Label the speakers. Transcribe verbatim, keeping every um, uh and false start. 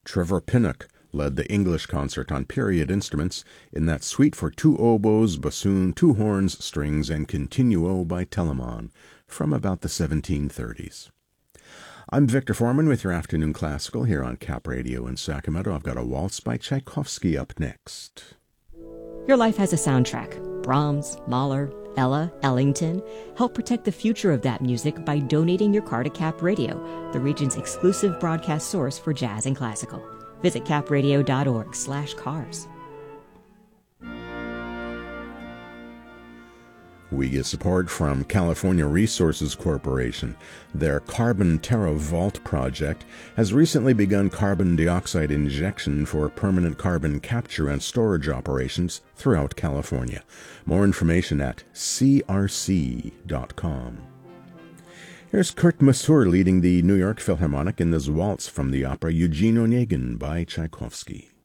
Speaker 1: Trevor Pinnock led the English concert on period instruments in that suite for two oboes, bassoon, two horns, strings, and continuo by Telemann from about the seventeen thirties. I'm Victor Foreman with your Afternoon Classical here on Cap Radio in Sacramento. I've got a waltz by Tchaikovsky up next.
Speaker 2: Your life has a soundtrack. Brahms, Mahler, Ella, Ellington. Help protect the future of that music by donating your car to Cap Radio, the region's exclusive broadcast source for jazz and classical. Visit capradio.org slash cars.
Speaker 1: We get support from California Resources Corporation. Their Carbon Terra Vault project has recently begun carbon dioxide injection for permanent carbon capture and storage operations throughout California. More information at c r c dot com. Here's Kurt Masur leading the New York Philharmonic in this waltz from the opera Eugene Onegin by Tchaikovsky.